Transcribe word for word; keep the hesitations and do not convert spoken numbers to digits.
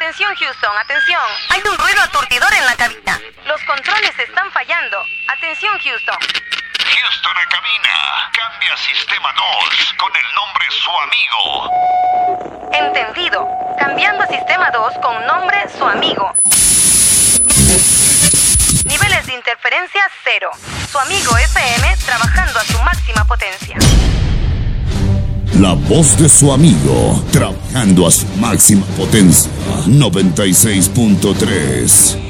Atención Houston, atención. Hay un ruido aturdidor en la cabina. Los controles están fallando. Atención Houston. Houston a cabina. Cambia sistema dos con el nombre Su Amigo. Entendido. Cambiando a sistema dos con nombre Su Amigo. Niveles de interferencia cero. Su Amigo F M trabajando a su máxima potencia. La voz de Su Amigo, trabajando a su máxima potencia. noventa y seis punto tres.